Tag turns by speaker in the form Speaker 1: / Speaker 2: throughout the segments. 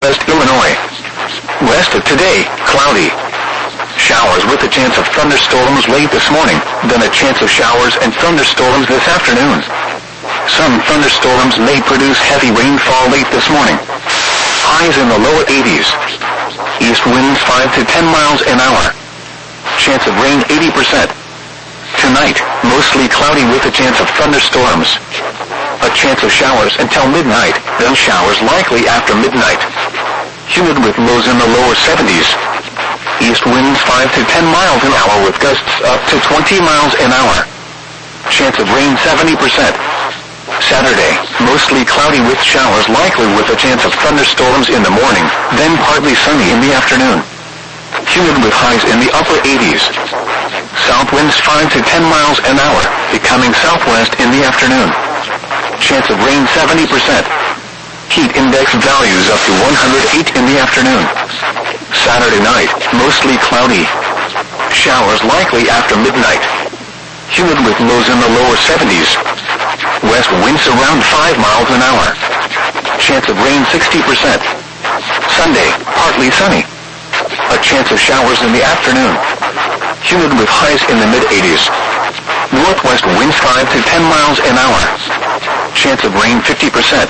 Speaker 1: West Illinois. West of today, cloudy. Showers with a chance of thunderstorms late this morning, then a chance of showers and thunderstorms this afternoon. Some thunderstorms may produce heavy rainfall late this morning. Highs in the lower 80s. East winds 5 to 10 miles an hour. Chance of rain 80%. Tonight, mostly cloudy with a chance of thunderstorms. A chance of showers until midnight, then showers likely after midnight. Humid with lows in the lower 70s. East winds 5 to 10 miles an hour with gusts up to 20 miles an hour. Chance of rain 70%. Saturday, mostly cloudy with showers likely with a chance of thunderstorms in the morning, then partly sunny in the afternoon. Humid with highs in the upper 80s. South winds 5 to 10 miles an hour, becoming southwest in the afternoon. Chance of rain 70%. Heat index values up to 108 in the afternoon. Saturday night, mostly cloudy. Showers likely after midnight. Humid with lows in the lower 70s. West winds around 5 miles an hour. Chance of rain 60%. Sunday, partly sunny. A chance of showers in the afternoon. Humid with highs in the mid-80s. Northwest winds 5 to 10 miles an hour. Chance of rain 50%.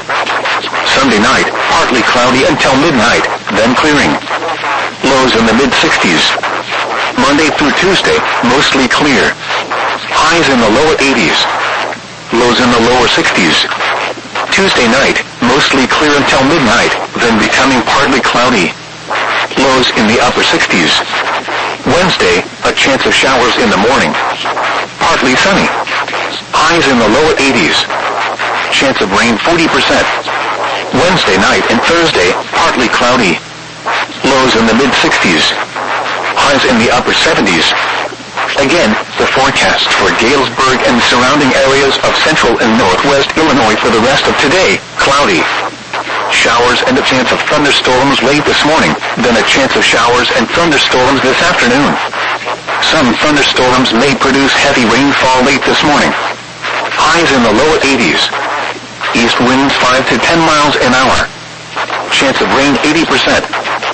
Speaker 1: Sunday night, partly cloudy until midnight, then clearing. Lows in the mid-60s. Monday through Tuesday, mostly clear. Highs in the lower 80s. Lows in the lower 60s. Tuesday night, mostly clear until midnight, then becoming partly cloudy. Lows in the upper 60s. Wednesday, a chance of showers in the morning. Partly sunny. Highs in the lower 80s. Chance of rain 40%. Wednesday night and Thursday, partly cloudy. Lows in the mid-60s. Highs in the upper 70s. Again, the forecast for Galesburg and surrounding areas of central and northwest Illinois for the rest of today, cloudy. Showers and a chance of thunderstorms late this morning, then a chance of showers and thunderstorms this afternoon. Some thunderstorms may produce heavy rainfall late this morning. Highs in the lower 80s. East winds 5 to 10 miles an hour. Chance of rain 80%.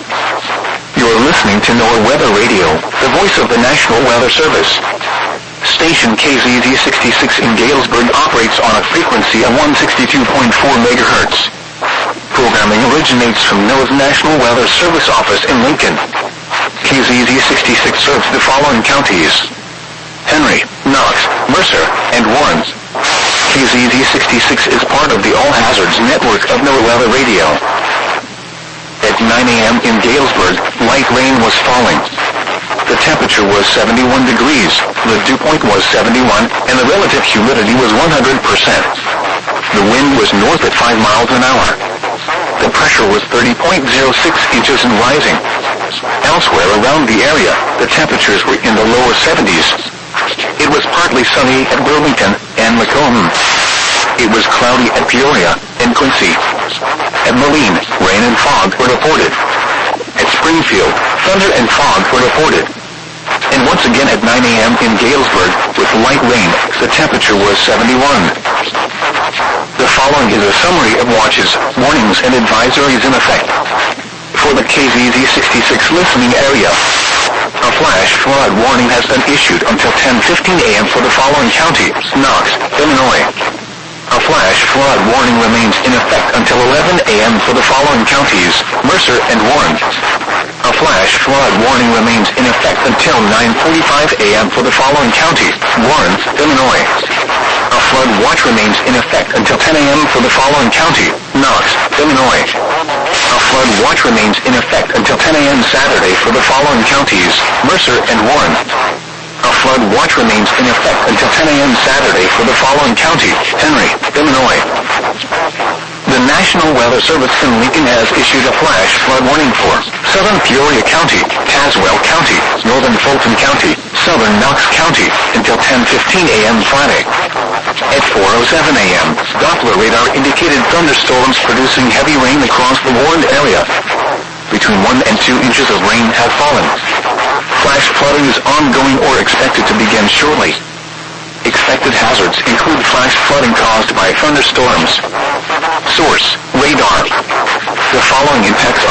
Speaker 1: You're listening to NOAA Weather Radio, the voice of the National Weather Service. Station KZZ 66 in Galesburg operates on a frequency of 162.4 megahertz. Programming originates from NOAA's National Weather Service office in Lincoln. KZZ 66 serves the following counties: Henry, Knox, Mercer, and Warren. KZZ 66 is part of the All Hazards network of NOAA Weather Radio. At 9 a.m. in Galesburg, light rain was falling. The temperature was 71 degrees, the dew point was 71, and the relative humidity was 100%. The wind was north at 5 miles an hour. The pressure was 30.06 inches and rising. Elsewhere around the area, the temperatures were in the lower 70s. It was partly sunny at Burlington and Macomb. It was cloudy at Peoria and Quincy. At Moline, rain and fog were reported. At Springfield, thunder and fog were reported. And once again at 9 a.m. in Galesburg, with light rain, the temperature was 71. The following is a summary of watches, warnings, and advisories in effect. For the KZZ 66 listening area, a flash flood warning has been issued until 10:15 a.m. for the following county: Knox, Illinois. A flash flood warning remains in effect until 11 a.m. for the following counties: Mercer and Warren. A flash flood warning remains in effect until 9:45 a.m. for the following county: Warren, Illinois. A flood watch remains in effect until 10 a.m. for the following county: Knox, Illinois. A flood watch remains in effect until 10 a.m. Saturday for the following counties: Mercer and Warren. A flood watch remains in effect until 10 a.m. Saturday for the following county: Henry, Illinois. The National Weather Service in Lincoln has issued a flash flood warning for southern Peoria County, Tazewell County, northern Fulton County, southern Knox County until 10:15 a.m. Friday. At 4:07 a.m., Doppler radar indicated thunderstorms producing heavy rain across the warned area. Between 1 and 2 inches of rain have fallen. Flash flooding is ongoing or expected to begin shortly. Expected hazards include flash flooding caused by thunderstorms. Source: radar. The following impacts